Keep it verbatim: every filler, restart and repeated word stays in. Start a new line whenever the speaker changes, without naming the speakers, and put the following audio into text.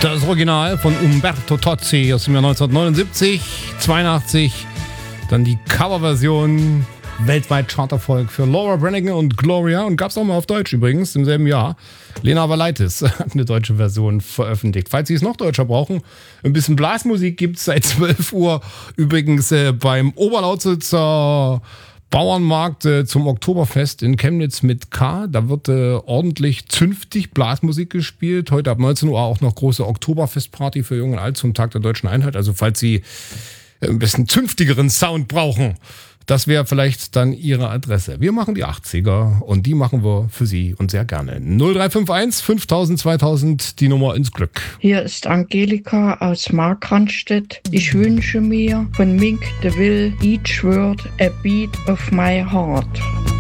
Das Original von Umberto Tozzi aus dem Jahr neunzehnhundertneunundsiebzig, zweiundachtzig. Dann die Coverversion, weltweit Charterfolg für Laura Branigan und Gloria. Und gab es auch mal auf Deutsch übrigens im selben Jahr. Lena Valaitis hat eine deutsche Version veröffentlicht. Falls Sie es noch deutscher brauchen, ein bisschen Blasmusik gibt es seit zwölf Uhr. Übrigens äh, beim Oberlausitzer Bauernmarkt äh, zum Oktoberfest in Chemnitz mit K. Da wird äh, ordentlich zünftig Blasmusik gespielt. Heute ab neunzehn Uhr auch noch große Oktoberfestparty für Jung und Alt zum Tag der Deutschen Einheit. Also falls Sie äh, ein bisschen zünftigeren Sound brauchen, das wäre vielleicht dann Ihre Adresse. Wir machen die achtziger und die machen wir für Sie und sehr gerne. null drei fünf eins fünftausend zweitausend, die Nummer ins Glück.
Hier ist Angelika aus Markranstädt. Ich wünsche mir von Mink de Will Each Word a Beat of My Heart.